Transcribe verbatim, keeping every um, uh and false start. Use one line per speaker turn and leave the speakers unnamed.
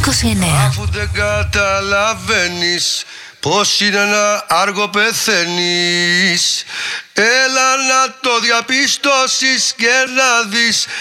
είκοσι εννέα.
Αφού δεν καταλαβαίνεις πως είναι ένα άργο πεθαίνεις, έλα να το διαπιστώσεις και να δεις